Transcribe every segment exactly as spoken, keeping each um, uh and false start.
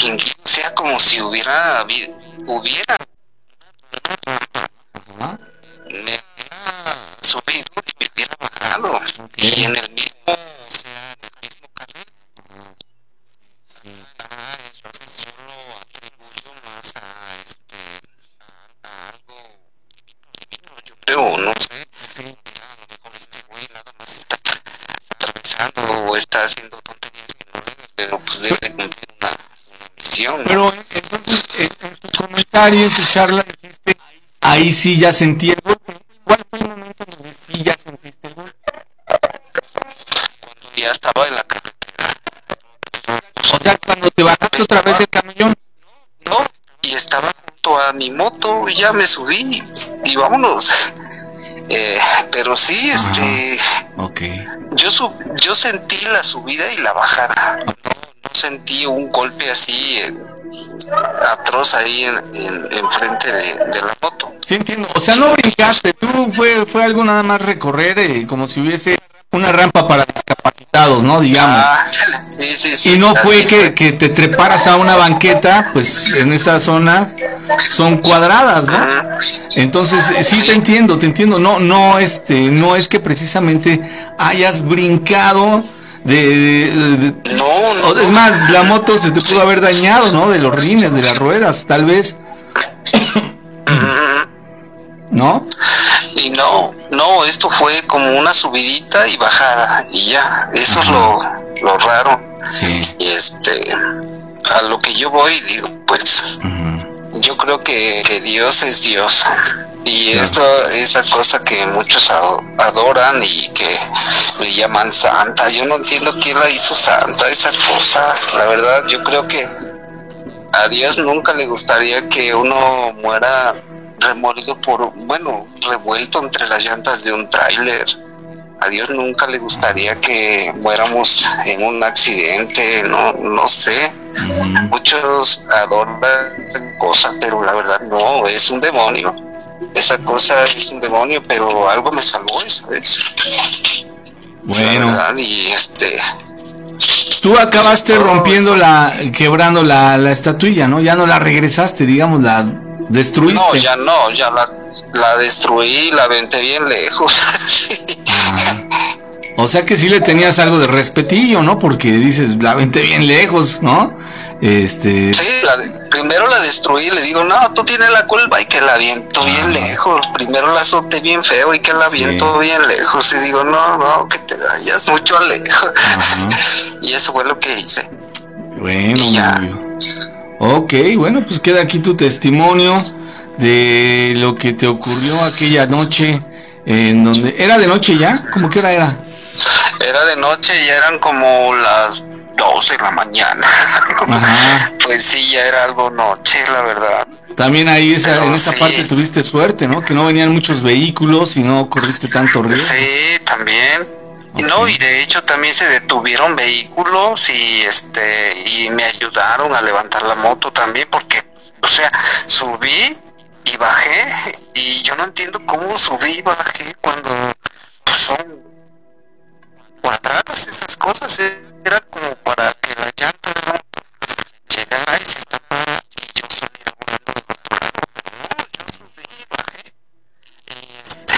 distinguí, o sea, como si hubiera habi- hubiera Ajá. me hubiera subido y me hubiera bajado, Okay. y en el mismo, o sea, en el mismo carril. Ajá. Sí. Ah, entonces yo lo atribuyo más a este a, a algo divino, yo creo, no sé, Okay. a lo mejor este güey nada más está atravesando o está haciendo tonterías que no debe, pero pues debe de cumplir una, una misión, ¿no? Pero entonces, en, en tu comentario, en tu charla, dijiste, ahí sí ya sentí el golpe. ¿Cuál fue el momento donde sí ya sentiste el golpe? Cuando ya estaba en la carretera. O sea, cuando te bajaste otra vez del camellón. No, y estaba junto a mi moto y ya me subí y vámonos. Eh, pero sí, este, Ajá. Ok. yo sub, yo sentí la subida y la bajada. No, no sentí un golpe así eh, atroz ahí en, en, en frente de, de la moto. Sí, entiendo. O sea, no brincaste. Tú fue, fue algo nada más recorrer, eh, como si hubiese una rampa para discapacitados, ¿no? Digamos. Ah, sí, sí, sí. Y no fue así que, que te treparas a una banqueta, pues en esa zona son cuadradas, ¿no? Ajá. Entonces, eh, sí Sí. te entiendo, te entiendo. No, no, este, no es que precisamente hayas brincado de, de- de- No, no, o es no. más, la moto se te pudo Sí. haber dañado, ¿no? De los rines, de las ruedas, tal vez, Ujú. ¿no? Y no, no, esto fue como una subidita y bajada y ya, eso es lo, lo raro. Sí. Y este, a lo que yo voy, digo, pues, Ujú. yo creo que, que Dios es Dios. Y Claro. esto, esa cosa que muchos ado- adoran y que le llaman santa, yo no entiendo quién la hizo santa, esa cosa. La verdad, yo creo que a Dios nunca le gustaría que uno muera remolido por, bueno, revuelto entre las llantas de un tráiler. A Dios nunca le gustaría que muéramos en un accidente, no, no sé. Ujú. Muchos adoran cosas, pero la verdad no, es un demonio. Esa cosa es un demonio, pero algo me salvó eso, es la Bueno, verdad. Y este, tú acabaste todo rompiendo eso. la, quebrando la, la estatuilla, ¿no? Ya no la regresaste, digamos, la destruiste. No, ya no, ya la, la destruí, la aventé bien lejos. Ah. O sea que sí le tenías algo de respetillo, ¿no? Porque dices, la vente bien lejos, ¿no? Este. Sí, la, primero la destruí, le digo, no, tú tienes la culpa y que la aviento bien Ajá. lejos. Primero la azoté bien feo y que la Sí. aviento bien lejos. Y digo, no, no, que te vayas mucho lejos. Ajá. Y eso fue lo que hice. Bueno, Y ya. muy bien. Ok, bueno, pues queda aquí tu testimonio de lo que te ocurrió aquella noche en donde... ¿Era de noche ya? ¿Cómo que hora era? Era de noche y eran como las doce de la mañana. Ajá. Pues sí, ya era algo noche, la verdad. También ahí esa, Pero en esa sí. parte tuviste suerte, ¿no? Que no venían muchos vehículos y no corriste tanto riesgo. Sí, también. Y Ok. no, y de hecho también se detuvieron vehículos y este y me ayudaron a levantar la moto también porque, o sea, subí y bajé y yo no entiendo cómo subí y bajé cuando pues, son cuadradas esas cosas. Era como para que la llanta de la moto llegara y se estampara y yo saliera volando del otro lado. Pero no, yo subí y bajé. Y este,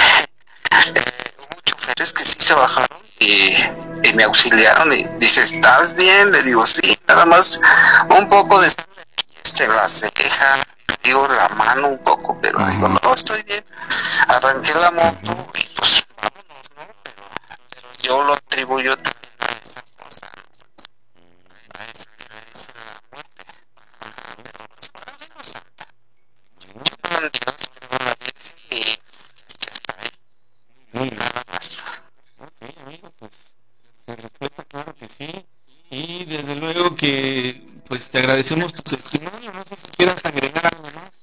eh, hubo choferes que sí se bajaron y, y me auxiliaron y dice, ¿estás bien? Le digo, sí, nada más un poco de este, la ceja, digo, la mano un poco, pero Ajá. digo, no, estoy bien. Arranqué la moto y pues vámonos, ¿no? Pero, pero yo lo atribuyo también a esa cosa, ¿no? A eso que le dice la muerte. Ajá, pero pues para mí no es santa. Yo creo en Dios, creo en la Virgen y ya está ahí. Muy bien. Nada más. Ok, amigo, pues se respeta, claro que sí. Y desde luego que pues te agradecemos tu testimonio. No sé si quieras agregar algo más.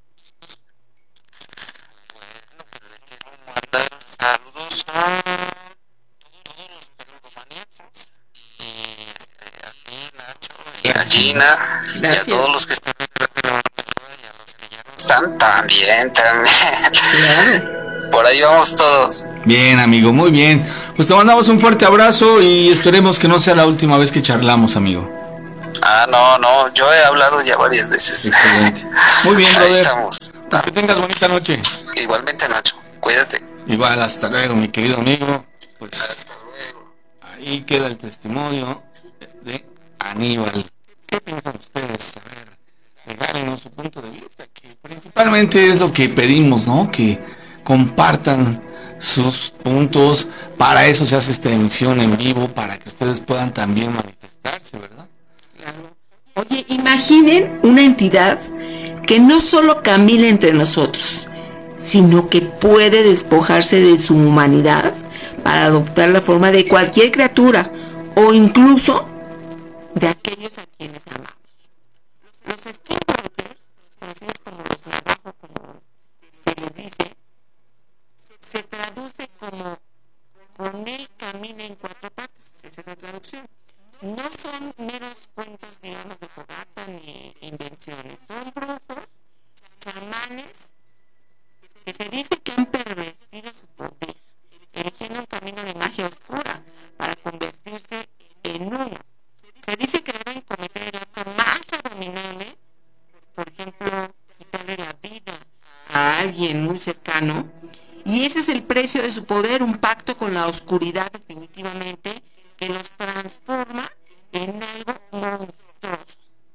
Bueno, pues les quiero mandar saludos a todos los peludomaníacos y este, a ti, Nacho, y a Gina, y a Gracias. todos los que están detrás de la peluda y a los que ya no están también, también. Claro. Por ahí vamos todos. Bien, amigo, muy bien. Pues te mandamos un fuerte abrazo y esperemos que no sea la última vez que charlamos, amigo. Ah, no, no, yo he hablado ya varias veces. Excelente. Muy bien, Ahí brother. estamos. Pues que tengas bonita noche. Igualmente, Nacho, cuídate. Igual, hasta luego, mi querido amigo. Pues Hasta luego. ahí queda el testimonio de Aníbal. ¿Qué piensan ustedes? A ver, regálenos su punto de vista, que principalmente es lo que pedimos, ¿no? Que compartan sus puntos. Para eso se hace esta emisión en vivo, para que ustedes puedan también manifestarse, ¿verdad? Claro. Oye, imaginen una entidad que no solo camina entre nosotros, sino que puede despojarse de su humanidad para adoptar la forma de cualquier criatura o incluso de aquellos a quienes amamos. Los skinwalkers, conocidos como los navajos, como se les dice, se traduce como con él camina en cuatro patas, esa es la traducción. No son meros cuentos, digamos, de fogata ni invenciones, son brujos, chamanes, que se dice que han pervertido su poder, eligiendo un camino de magia oscura para convertirse en uno. Se dice que deben cometer el acto más abominable, por ejemplo, quitarle la vida a alguien muy cercano, y ese es el precio de su poder, un pacto con la oscuridad definitivamente, que los transforma en algo monstruoso.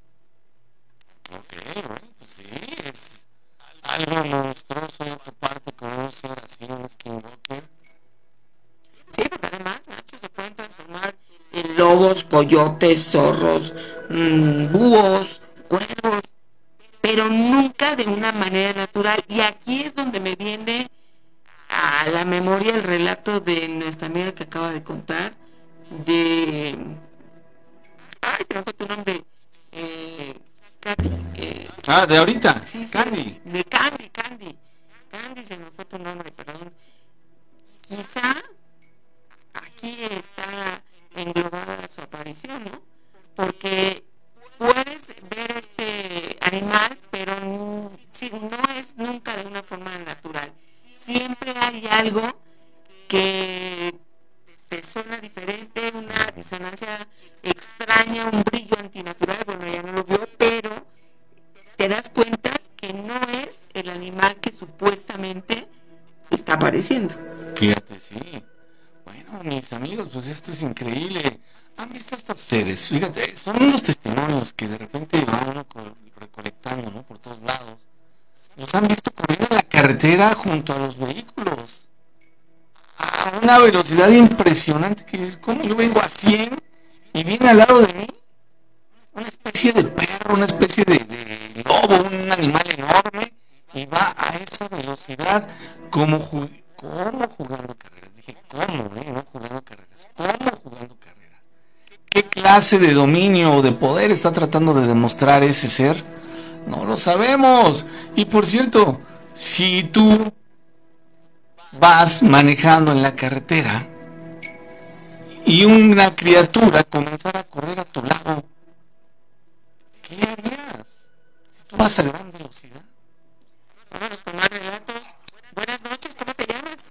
Ok, bueno, pues sí, es algo monstruoso de tu parte conocer así un skinwalker. Sí, porque además, Nacho, se pueden transformar en lobos, coyotes, zorros, mmm, búhos, cuervos, pero nunca de una manera natural. Y aquí es donde me viene a la memoria el relato de nuestra amiga que acaba de contar, de... Ay, creo que tu nombre... Eh, Katy, eh, Ah, de ahorita, sí, sí, Candy. de Candy, Candy. Candy, se me fue tu nombre, perdón. Quizá aquí está englobada su aparición, ¿no? Porque puedes ver este animal, pero no, sí, no es nunca de una forma natural. Siempre hay algo que te suena diferente, una disonancia extraña, un brillo antinatural. Bueno, ya no lo vio, pero te das cuenta que no es el animal que supuestamente está apareciendo. Fíjate, sí. Bueno, mis amigos, pues esto es increíble. ¿Han visto estos seres? Fíjate, son unos testimonios que de repente va uno recolectando, ¿no? Por todos lados. Los han visto corriendo en la carretera junto a los vehículos. A una velocidad impresionante que dices, ¿cómo yo vengo a cien y viene al lado de mí? Una especie de perro, una especie de, de lobo, un animal enorme, y va a esa velocidad como, ju como jugando carreras. Dije, ¿cómo? Eh? No jugando carreras. ¿Cómo jugando carreras? ¿Qué clase de dominio o de poder está tratando de demostrar ese ser? No lo sabemos. Y por cierto, si tú vas manejando en la carretera y una criatura comenzara a correr a tu lado, ¿qué harías? Si tú vas a gran velocidad. Vámonos con más relatos. Buenas noches, ¿cómo te llamas?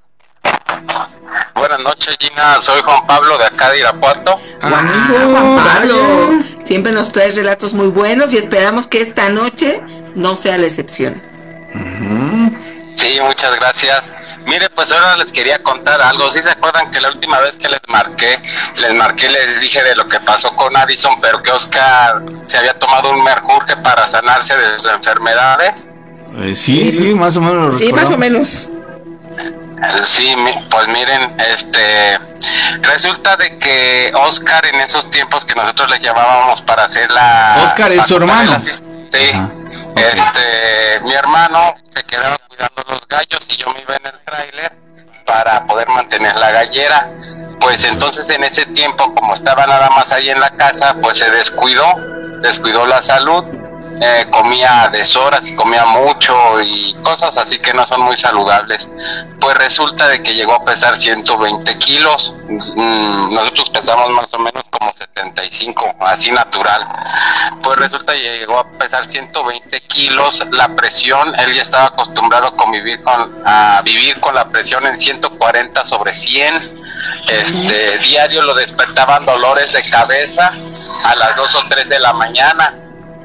Buenas noches, Gina, soy Juan Pablo de acá de Irapuato. Amigo Juan Pablo, siempre nos traes relatos muy buenos y esperamos que esta noche no sea la excepción. Uh-huh. Sí, muchas gracias. Mire, pues ahora les quería contar algo. ¿Sí se acuerdan que la última vez que les marqué, les marqué, les dije de lo que pasó con Addison, pero que Oscar se había tomado un merjurje para sanarse de sus enfermedades? Eh, sí, sí, más o menos. Lo sí, más o menos. Sí, pues miren, este, resulta de que Oscar en esos tiempos que nosotros le llamábamos para hacer la... Oscar es su hermano. La, sí, ajá, okay. Este, mi hermano se quedaba cuidando los gallos y yo me iba en el tráiler para poder mantener la gallera. Pues entonces en ese tiempo, como estaba nada más ahí en la casa, pues se descuidó, descuidó la salud. Eh, comía a deshoras y comía mucho y cosas así que no son muy saludables. Pues resulta de que llegó a pesar ciento veinte kilos. Mm, nosotros pesamos más o menos como setenta y cinco, así natural. Pues resulta que llegó a pesar ciento veinte kilos. La presión, él ya estaba acostumbrado a convivir con, a vivir con la presión en ciento cuarenta sobre cien. Este, diario lo despertaban dolores de cabeza a las dos o tres de la mañana.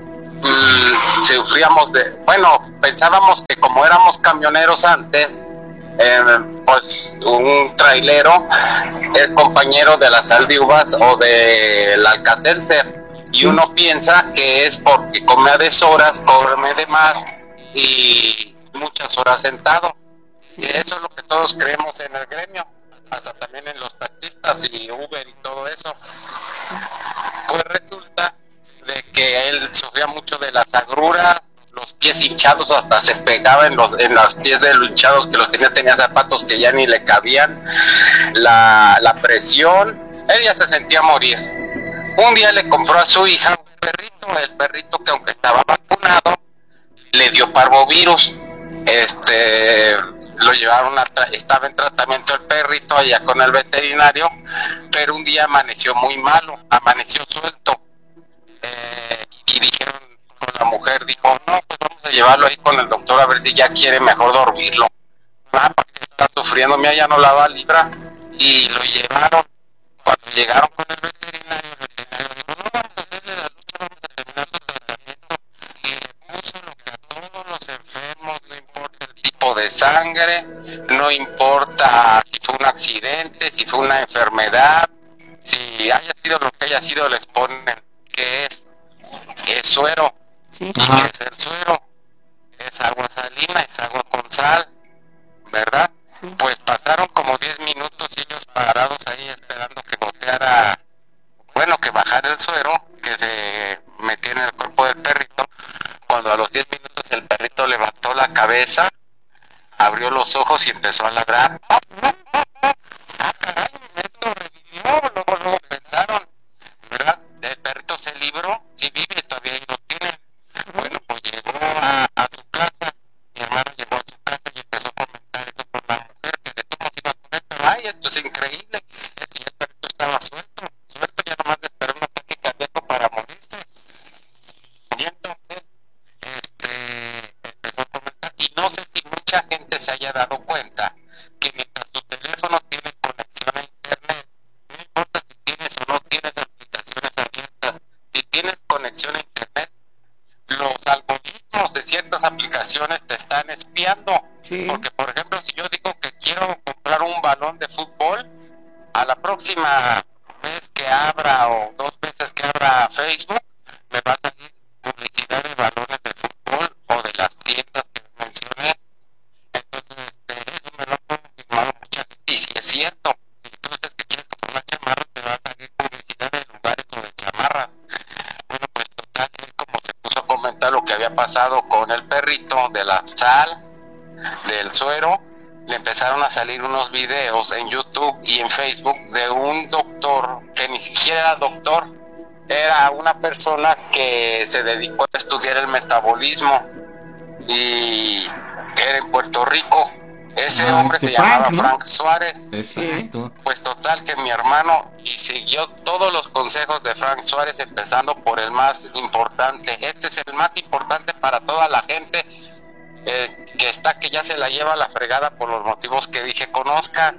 Mm, sufríamos de, bueno, pensábamos que como éramos camioneros antes, eh, pues un trailero es compañero de la sal de uvas o del Alka-Seltzer, y uno piensa que es porque come a deshoras, come de más y muchas horas sentado, y eso es lo que todos creemos en el gremio, hasta también en los taxistas y Uber y todo eso. Pues resulta de que él sufría mucho de las agruras, los pies hinchados, hasta se pegaba en los en los pies de los hinchados que los tenía, tenía zapatos que ya ni le cabían, la, la presión, él ya se sentía morir. Un día le compró a su hija un perrito, el perrito que aunque estaba vacunado, le dio parvovirus. Este, lo llevaron a tra- estaba en tratamiento el perrito allá con el veterinario, pero un día amaneció muy malo, amaneció suelto. Eh, y dijeron, con la mujer dijo, no, pues vamos a llevarlo ahí con el doctor a ver si ya quiere mejor dormirlo. Ah, porque está sufriendo, mira, ya no la va a librar. Y lo llevaron. Cuando llegaron con el veterinario, el veterinario dijo, no vamos a hacerle la lucha, vamos a terminar su tratamiento. Y le puso lo que a todos los enfermos, no importa el tipo de sangre, no importa si fue un accidente, si fue una enfermedad, si haya sido lo que haya sido, les ponen que es, que es suero. Sí. ¿Y qué es el suero? Es agua salina, es agua con sal, ¿verdad? Sí. Pues pasaron como diez minutos y ellos parados ahí esperando que goteara, bueno, que bajara el suero, que se metía en el cuerpo del perrito. Cuando a los diez minutos el perrito levantó la cabeza, abrió los ojos y empezó a ladrar. Ah, caray, esto revivió, luego, luego pensaron, ¿verdad? El perrito se libró, si vive todavía ahí lo tienen. Bueno, pues llegó a, a su casa, mi hermano llegó a su casa y empezó a comentar eso con la mujer, que de todos iba a comer, pero ay, esto es increíble, es que ya el perrito estaba suelto, suelto, ya nomás le esperó un ataque cardíaco para morirse. Y entonces, este, empezó a comentar, y no sé si mucha gente se haya dado cuenta que mientras tu teléfono tiene conexión a internet, no importa si tienes o no tienes aplicaciones abiertas, si tienes conexión a internet, los algoritmos de ciertas aplicaciones te están espiando. Sí. Porque, por ejemplo, si yo digo que quiero comprar un balón de fútbol, a la próxima vez que abra o dos veces que abra Facebook, me va a salir publicidad de balones de fútbol o de las tiendas que mencioné. Entonces, este, eso me lo ha confirmado mucha gente. Y si es cierto, si tú dices que quieres comprar una chamarra, te va a salir publicidad de lugares o de chamarras. Bueno, pues total, como se puso a comentar lo que había pasado con el perrito, de la sal, del suero, le empezaron a salir unos videos en YouTube y en Facebook de un doctor que ni siquiera era doctor, era una persona que se dedicó a estudiar el metabolismo y era en Puerto Rico. Ese Ah, hombre este se llamaba Frank, ¿no? Frank Suárez. Exacto. Pues total que mi hermano y siguió todos los consejos de Frank Suárez, empezando por el más importante. Este es el más importante para toda la gente eh, que está que ya se la lleva a la fregada por los motivos que dije. Conozcan.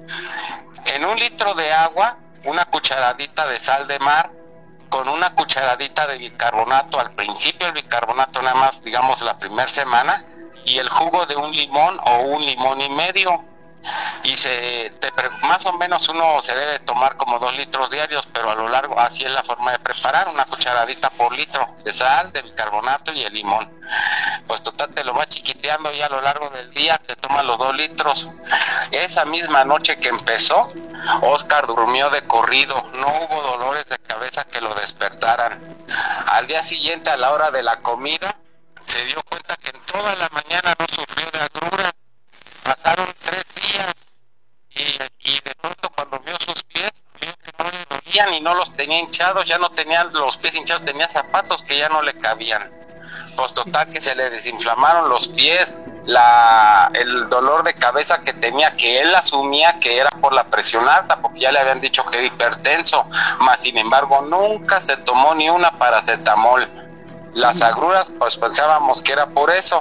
En un litro de agua, una cucharadita de sal de mar con una cucharadita de bicarbonato. Al principio el bicarbonato nada más, digamos, la primera semana, y el jugo de un limón o un limón y medio. Y se te, más o menos uno se debe tomar como dos litros diarios, pero a lo largo, así es la forma de preparar, una cucharadita por litro de sal, de bicarbonato y el limón. Pues total, te lo vas chiquiteando y a lo largo del día te tomas los dos litros. Esa misma noche que empezó, Oscar durmió de corrido, no hubo dolores de cabeza que lo despertaran. Al día siguiente, a la hora de la comida, se dio cuenta que en toda la mañana no sufrió de agruras. Pasaron tres días y, y de pronto cuando vio sus pies, vio que no le dolían y no los tenía hinchados, ya no tenía los pies hinchados, tenía zapatos que ya no le cabían. Pues total que se le desinflamaron los pies, la el dolor de cabeza que tenía, que él asumía que era por la presión alta, porque ya le habían dicho que era hipertenso, mas sin embargo nunca se tomó ni una paracetamol. Las agruras, pues pensábamos que era por eso.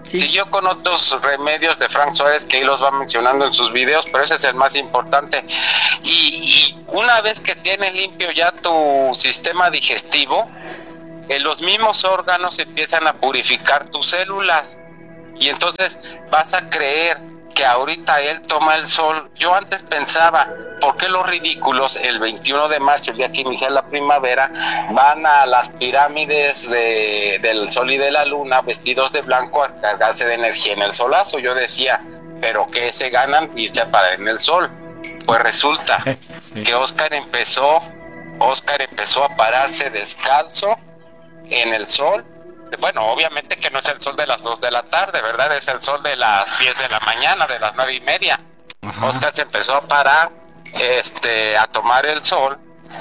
Sí. Siguió con otros remedios de Frank Suárez que ahí los va mencionando en sus videos, pero ese es el más importante. Y, y una vez que tienes limpio ya tu sistema digestivo, eh, los mismos órganos empiezan a purificar tus células. Y entonces vas a creer que ahorita él toma el sol. Yo antes pensaba, ¿por qué los ridículos el veintiuno de marzo, el día que inicia la primavera, van a las pirámides de, del sol y de la luna vestidos de blanco a cargarse de energía en el solazo? Yo decía, ¿pero qué se ganan irse a parar en el sol? Pues resulta sí. que Oscar empezó, Oscar empezó a pararse descalzo en el sol. Bueno, obviamente que no es el sol de las dos de la tarde, ¿verdad? Es el sol de las diez de la mañana, de las nueve y media. Ajá. Oscar se empezó a parar, este, a tomar el sol,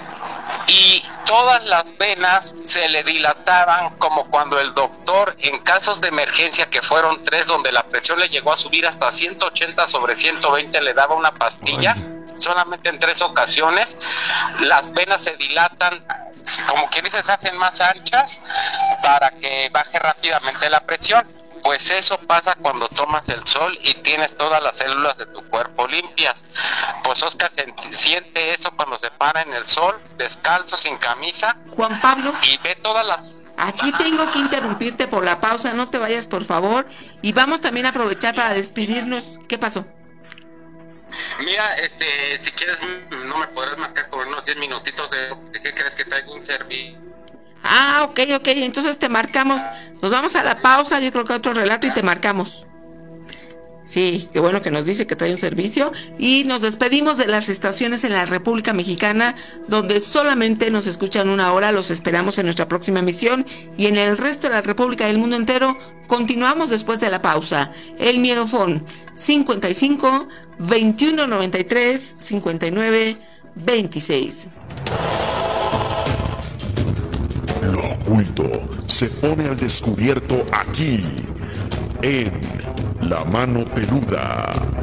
y todas las venas se le dilataban como cuando el doctor, en casos de emergencia, que fueron tres, donde la presión le llegó a subir hasta ciento ochenta sobre ciento veinte, le daba una pastilla. Ay. Solamente en tres ocasiones las venas se dilatan, como que dices, se hacen más anchas para que baje rápidamente la presión. Pues eso pasa cuando tomas el sol y tienes todas las células de tu cuerpo limpias. Pues Oscar siente eso cuando se para en el sol, descalzo, sin camisa. Juan Pablo, y ve todas las... Aquí tengo que interrumpirte por la pausa, no te vayas por favor, y vamos también a aprovechar para despedirnos. ¿Qué pasó? Mira, este, si quieres, no me podrás marcar por unos diez minutitos de, de qué crees que traigo un servicio. Ah, ok, ok, entonces te marcamos, nos vamos a la pausa, yo creo que otro relato y te marcamos. Sí, qué bueno que nos dice que trae un servicio. Y nos despedimos de las estaciones en la República Mexicana, donde solamente nos escuchan una hora. Los esperamos en nuestra próxima emisión. Y en el resto de la República y del mundo entero, continuamos después de la pausa. El Miedofón, cincuenta y cinco, veintiuno noventa y tres, cincuenta y nueve, veintiséis. Lo oculto se pone al descubierto aquí, en La Mano Peluda.